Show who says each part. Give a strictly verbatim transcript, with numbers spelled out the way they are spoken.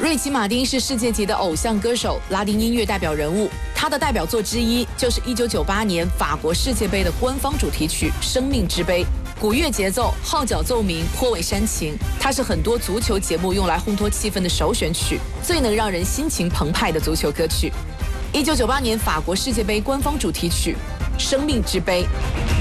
Speaker 1: 瑞奇·马丁是世界级的偶像歌手、拉丁音乐代表人物。他的代表作之一就是一九九八年法国世界杯的官方主题曲《生命之杯》，鼓乐节奏、号角奏鸣，颇为煽情。它是很多足球节目用来烘托气氛的首选曲，最能让人心情澎湃的足球歌曲。一九九八年法国世界杯官方主题曲《生命之杯》。